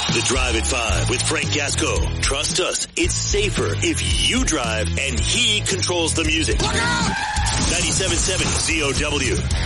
The Drive at 5 with Frank Gasco. Trust us, it's safer if you drive and he controls the music. 97.7 ZOW.